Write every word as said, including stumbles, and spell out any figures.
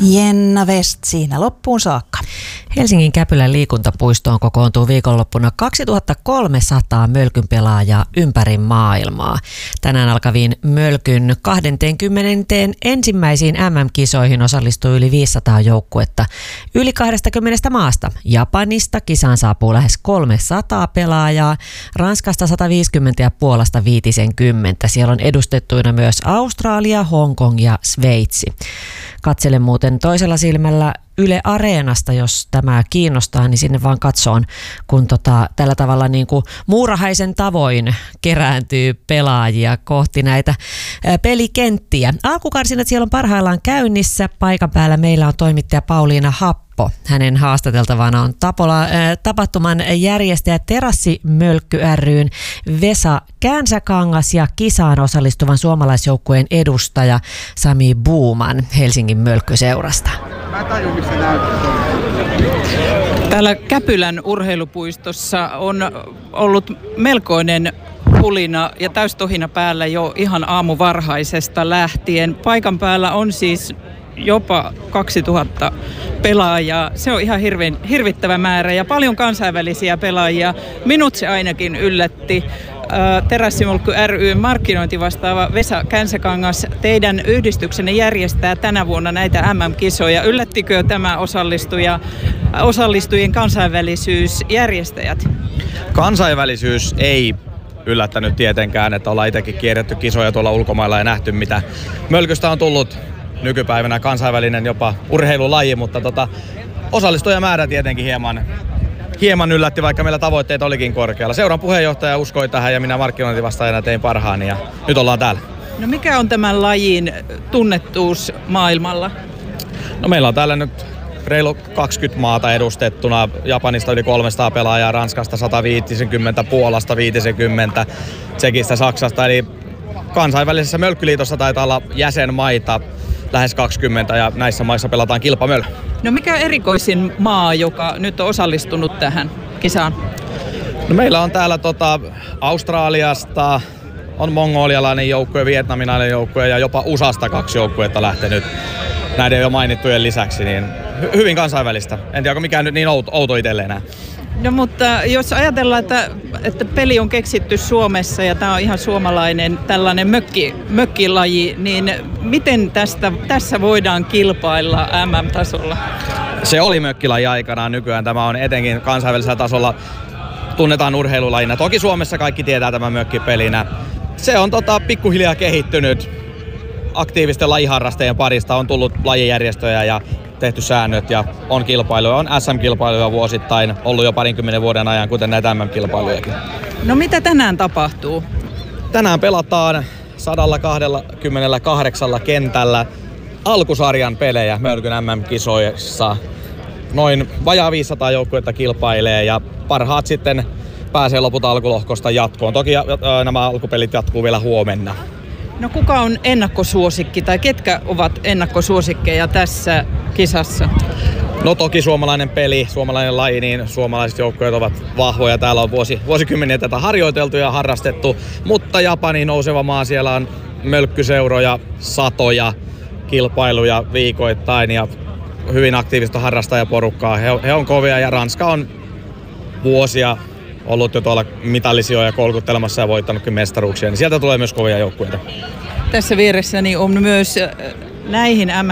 Jenna West siinä loppuun saakka. Helsingin Käpylän liikuntapuistoon kokoontuu viikonloppuna kaksituhattakolmesataa mölkynpelaajaa ympäri maailmaa. Tänään alkaviin Mölkyn kaksikymmentä ensimmäisiin M M-kisoihin osallistui yli viisisataa joukkuetta yli kaksikymmentä maasta. Japanista kisaan saapuu lähes kolmesataa pelaajaa, Ranskasta sata viisikymmentä ja Puolasta viisikymmentä. Siellä on edustettuina myös Australia, Hongkong ja Sveitsi. Katsele muuten toisella silmällä Yle Areenasta, jos tämä kiinnostaa, niin sinne vaan katsoon, kun tota, tällä tavalla niin kuin muurahaisen tavoin kerääntyy pelaajia kohti näitä ä, pelikenttiä. Alkukarsinat siellä on parhaillaan käynnissä. Paikan päällä meillä on toimittaja Pauliina Happo. Hänen haastateltavana on tapola, ä, tapahtuman järjestäjä Terassimölkky ry:n Vesa Känsäkangas ja kisaan osallistuvan suomalaisjoukkueen edustaja Sami Buuman Helsingin Mölkkyseurasta. Täällä Käpylän urheilupuistossa on ollut melkoinen hulina ja täystohina päällä jo ihan aamuvarhaisesta lähtien. Paikan päällä on siis jopa kaksituhatta pelaajaa. Se on ihan hirvin, hirvittävä määrä ja paljon kansainvälisiä pelaajia. Minut se ainakin yllätti. Terassimölkky ry:n markkinointivastaava Vesa Känsäkangas, teidän yhdistyksenne järjestää tänä vuonna näitä M M-kisoja. Yllättikö tämä osallistuja, osallistujien kansainvälisyys järjestäjät? Kansainvälisyys ei yllättänyt tietenkään, että ollaan itsekin kierretty kisoja tuolla ulkomailla ja nähty, mitä Mölkystä on tullut nykypäivänä kansainvälinen jopa urheilulaji, mutta tota, osallistujamäärä tietenkin hieman Hieman yllätti, vaikka meillä tavoitteet olikin korkealla. Seuran puheenjohtaja uskoi tähän ja minä markkinointivastaajana tein parhaani ja nyt ollaan täällä. No mikä on tämän lajin tunnettuus maailmalla? No meillä on täällä nyt reilu kaksikymmentä maata edustettuna. Japanista yli kolmesataa pelaajaa, Ranskasta sata viisikymmentä, Puolasta viisikymmentä, Tsekistä, Saksasta. Eli kansainvälisessä mölkkyliitossa taitaa olla jäsenmaita lähes kaksikymmentä ja näissä maissa pelataan kilpamöllä. No mikä erikoisin maa, joka nyt on osallistunut tähän kisaan? No meillä on täällä tota, Australiasta, on mongolialainen joukkue, vietnamilainen joukkue ja jopa U S A:sta kaksi joukkuetta lähtenyt näiden jo mainittujen lisäksi. Niin hy- hyvin kansainvälistä. En tiedä, onko mikään nyt niin outo, outo itselle enää. No mutta jos ajatellaan, että, että peli on keksitty Suomessa ja tämä on ihan suomalainen tällainen mökki, mökkilaji, niin miten tästä, tässä voidaan kilpailla M M-tasolla? Se oli mökkilaji aikanaan, nykyään tämä on etenkin kansainvälisellä tasolla tunnetaan urheilulajina. Toki Suomessa kaikki tietää tämän mökkipelinä. Se on tota, pikkuhiljaa kehittynyt. Aktiivisten lajiharrastajien parista on tullut lajijärjestöjä ja tehty säännöt ja on kilpailuja, on S M-kilpailuja vuosittain ollut jo parinkymmenen vuoden ajan, kuten näitä M M-kilpailujakin. No mitä tänään tapahtuu? Tänään pelataan sata kaksikymmentäkahdeksan kentällä alkusarjan pelejä Mölkyn M M-kisoissa. Noin vajaa viisisataa joukkuetta kilpailee ja parhaat sitten pääsee loput alkulohkosta jatkoon. Toki nämä alkupelit jatkuu vielä huomenna. No kuka on ennakkosuosikki tai ketkä ovat ennakkosuosikkeja tässä kisassa? No toki suomalainen peli, suomalainen laji, niin suomalaiset joukkueet ovat vahvoja. Täällä on vuosi, vuosikymmeniä tätä harjoiteltu ja harrastettu, mutta Japani nouseva maa, siellä on mölkkyseuroja, satoja kilpailuja viikoittain ja hyvin aktiivista harrastajaporukkaa. He, he on kovia ja Ranska on vuosia ollut jo tuolla mitallisijoja kolkuttelemassa ja voittanutkin mestaruuksia, niin sieltä tulee myös kovia joukkueita. Tässä vieressäni on myös näihin M